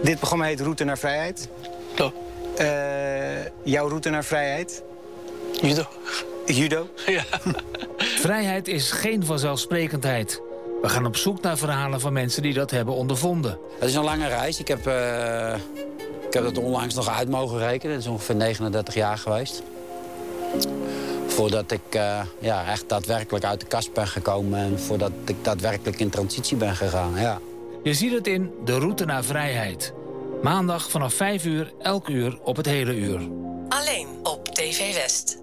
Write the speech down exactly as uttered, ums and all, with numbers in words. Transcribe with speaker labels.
Speaker 1: Dit programma heet Route naar Vrijheid.
Speaker 2: Ja.
Speaker 1: Uh, jouw route naar vrijheid?
Speaker 2: Judo.
Speaker 1: Judo?
Speaker 2: Ja.
Speaker 3: Vrijheid is geen vanzelfsprekendheid. We gaan op zoek naar verhalen van mensen die dat hebben ondervonden.
Speaker 4: Het is een lange reis. Ik heb, uh, ik heb dat onlangs nog uit mogen rekenen. Dat is ongeveer negenendertig jaar geweest. Voordat ik uh, ja, echt daadwerkelijk uit de kast ben gekomen... en voordat ik daadwerkelijk in transitie ben gegaan, ja.
Speaker 3: Je ziet het in De Route naar Vrijheid. Maandag vanaf vijf uur, elk uur op het hele uur.
Speaker 5: Alleen op T V West.